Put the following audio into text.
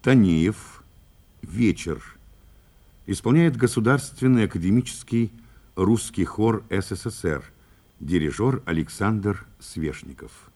Таниев. Вечер. Исполняет Государственный академический русский хор СССР. Дирижер Александр Свешников.